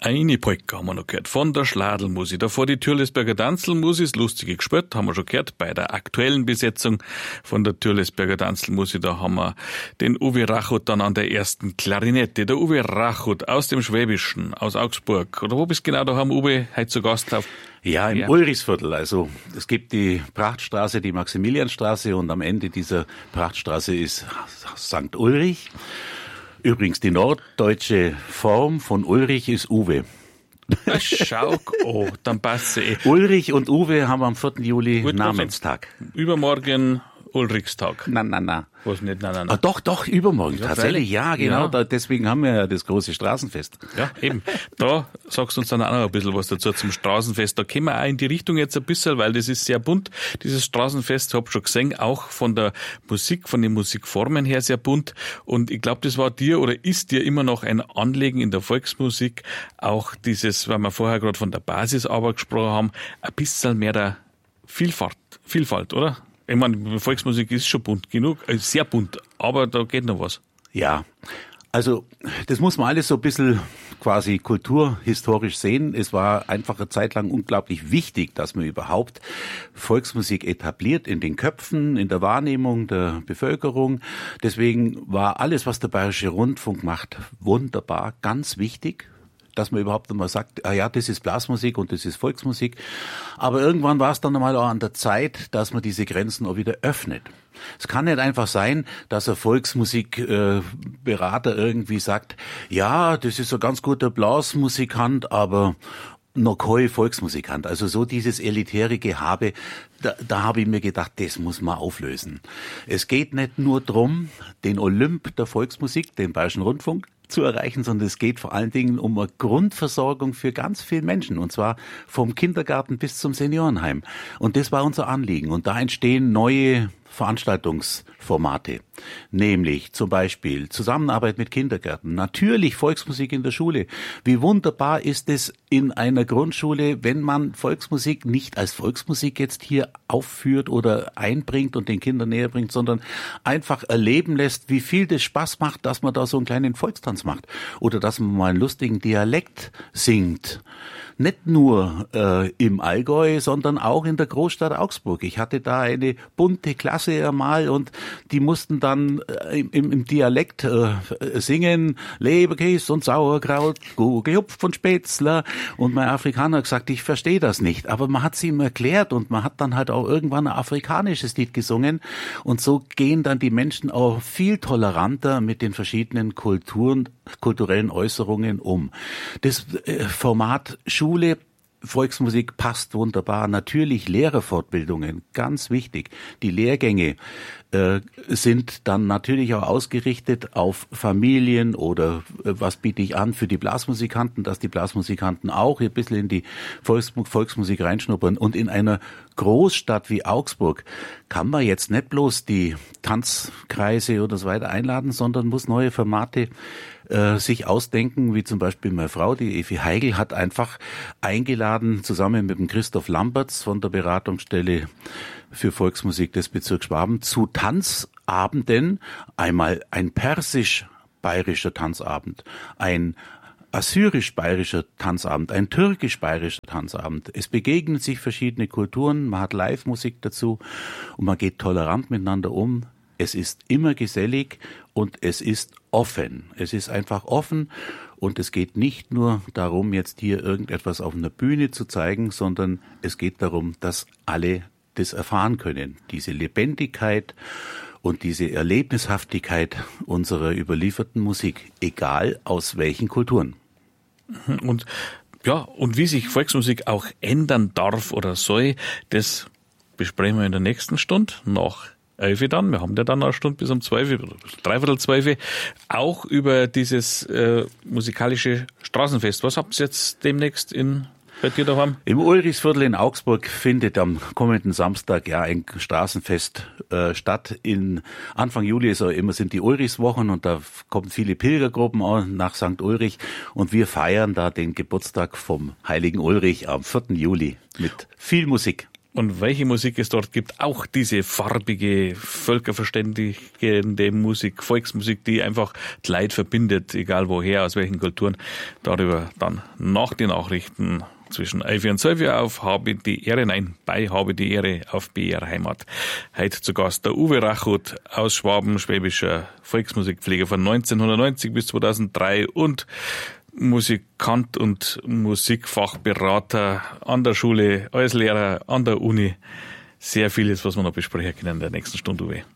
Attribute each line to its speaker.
Speaker 1: Eine Polka haben wir noch gehört, von der Schladlmusik. Davor die Türlesberger Tanzelmusik, das lustige Gespött, haben wir schon gehört, bei der aktuellen Besetzung von der Türlesberger Tanzelmusik, da haben wir den Uwe Rachut dann an der ersten Klarinette. Der Uwe Rachut aus dem Schwäbischen, aus Augsburg. Oder wo bist du genau daheim, Uwe, heute zu Gast auf?
Speaker 2: Ja, im Ulrichsviertel. Also es gibt die Prachtstraße, die Maximilianstraße und am Ende dieser Prachtstraße ist St. Ulrich. Übrigens, die norddeutsche Form von Ulrich ist Uwe.
Speaker 1: Schau, oh, dann passt sie.
Speaker 2: Ulrich und Uwe haben am 4. Juli
Speaker 1: Gut,
Speaker 2: Namenstag.
Speaker 1: Übermorgen Ulrichstag.
Speaker 2: Na.
Speaker 1: Was nicht, nein.
Speaker 2: Ah, doch, übermorgen. Ja, tatsächlich, ja, genau.
Speaker 1: Ja.
Speaker 2: Deswegen haben wir ja das große Straßenfest.
Speaker 1: Ja, eben. Da sagst du uns dann auch noch ein bisschen was dazu zum Straßenfest. Da kommen wir auch in die Richtung jetzt ein bisschen, weil das ist sehr bunt, dieses Straßenfest. Ich hab schon gesehen, auch von der Musik, von den Musikformen her sehr bunt. Und ich glaube, das war dir oder ist dir immer noch ein Anliegen in der Volksmusik, auch dieses, weil wir vorher gerade von der Basisarbeit gesprochen haben, ein bisschen mehr der Vielfalt, oder? Ich meine, Volksmusik ist schon bunt genug, sehr bunt, aber da geht noch was.
Speaker 2: Ja, also das muss man alles so ein bisschen quasi kulturhistorisch sehen. Es war einfach eine Zeit lang unglaublich wichtig, dass man überhaupt Volksmusik etabliert in den Köpfen, in der Wahrnehmung der Bevölkerung. Deswegen war alles, was der Bayerische Rundfunk macht, wunderbar, ganz wichtig, dass man überhaupt einmal sagt, ah ja, das ist Blasmusik und das ist Volksmusik. Aber irgendwann war es dann einmal auch an der Zeit, dass man diese Grenzen auch wieder öffnet. Es kann nicht einfach sein, dass ein Volksmusikberater irgendwie sagt, ja, das ist ein ganz guter Blasmusikant, aber noch kein Volksmusikant. Also so dieses elitäre Gehabe, da habe ich mir gedacht, das muss man auflösen. Es geht nicht nur drum, den Olymp der Volksmusik, den Bayerischen Rundfunk, zu erreichen, sondern es geht vor allen Dingen um eine Grundversorgung für ganz viele Menschen, und zwar vom Kindergarten bis zum Seniorenheim. Und das war unser Anliegen. Und da entstehen neue Veranstaltungsformate, nämlich zum Beispiel Zusammenarbeit mit Kindergärten, natürlich Volksmusik in der Schule. Wie wunderbar ist es in einer Grundschule, wenn man Volksmusik nicht als Volksmusik jetzt hier aufführt oder einbringt und den Kindern näher bringt, sondern einfach erleben lässt, wie viel das Spaß macht, dass man da so einen kleinen Volkstanz macht oder dass man mal einen lustigen Dialekt singt. Nicht nur im Allgäu, sondern auch in der Großstadt Augsburg. Ich hatte da eine bunte Klasse einmal und die mussten dann im Dialekt singen, Leberkäse und Sauerkraut, gehupft von Spätzler. Und mein Afrikaner hat gesagt, ich verstehe das nicht. Aber man hat es ihm erklärt und man hat dann halt auch irgendwann ein afrikanisches Lied gesungen. Und so gehen dann die Menschen auch viel toleranter mit den verschiedenen kulturellen Äußerungen um. Das Format Schule, Volksmusik passt wunderbar. Natürlich Lehrerfortbildungen, ganz wichtig. Die Lehrgänge sind dann natürlich auch ausgerichtet auf Familien oder was biete ich an für die Blasmusikanten, dass die Blasmusikanten auch ein bisschen in die Volksmusik reinschnuppern. Und in einer Großstadt wie Augsburg kann man jetzt nicht bloß die Tanzkreise oder so weiter einladen, sondern muss neue Formate sich ausdenken, wie zum Beispiel meine Frau, die Evi Heigl, hat einfach eingeladen, zusammen mit dem Christoph Lamberts von der Beratungsstelle für Volksmusik des Bezirks Schwaben, zu Tanzabenden, einmal ein persisch-bayerischer Tanzabend, ein assyrisch-bayerischer Tanzabend, ein türkisch-bayerischer Tanzabend. Es begegnen sich verschiedene Kulturen, man hat Live-Musik dazu und man geht tolerant miteinander um. Es ist immer gesellig und es ist offen. Es ist einfach offen und es geht nicht nur darum, jetzt hier irgendetwas auf einer Bühne zu zeigen, sondern es geht darum, dass alle das erfahren können. Diese Lebendigkeit und diese Erlebnishaftigkeit unserer überlieferten Musik, egal aus welchen Kulturen.
Speaker 1: Und ja, und wie sich Volksmusik auch ändern darf oder soll, das besprechen wir in der nächsten Stunde nach 11 dann. Wir haben ja dann eine Stunde bis um 12 oder dreiviertel 12 auch über dieses musikalische Straßenfest. Was habt ihr jetzt demnächst bei dir daheim?
Speaker 2: Im Ulrichsviertel in Augsburg findet am kommenden Samstag ja ein Straßenfest statt. Anfang Juli sind die Ulrichswochen und da kommen viele Pilgergruppen auch nach St. Ulrich und wir feiern da den Geburtstag vom heiligen Ulrich am 4. Juli mit viel Musik.
Speaker 1: und welche Musik es dort gibt. Auch diese farbige, völkerverständigende Musik, Volksmusik, die einfach die Leute verbindet, egal woher, aus welchen Kulturen. Darüber dann nach den Nachrichten zwischen 11 und 12 auf bei Habe die Ehre auf BR Heimat. Heute zu Gast der Uwe Rachut aus Schwaben, schwäbischer Volksmusikpfleger von 1990 bis 2003 und Musikant und Musikfachberater an der Schule, als Lehrer, an der Uni. Sehr vieles, was wir noch besprechen können in der nächsten Stunde, Uwe.